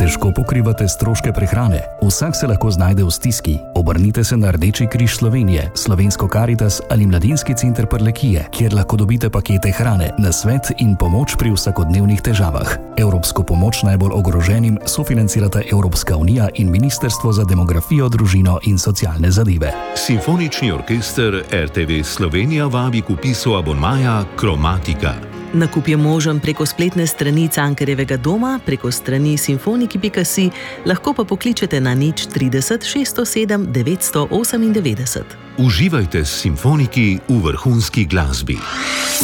težko pokrivate stroške prehrane? Vsak se lahko znajde v stiski. Obrnite se na Rdeči križ Slovenije, Slovensko Karitas ali Mladinski center Prlekije, kjer lahko dobite pakete hrane, nasvet in pomoč pri vsakodnevnih težavah. Evropsko pomoč najbolj ogroženim sofinancirata Evropska unija in Ministrstvo za demografijo, družino in socialne zadeve. Simfonični orkester RTV Slovenija vabi k vpisu abonmaja Kromatika. Nakup je možen preko spletne strani Cankarjevega doma, preko strani simfoniki.si, lahko pa pokličete na 030 607 998. Uživajte s simfoniki v vrhunski glasbi.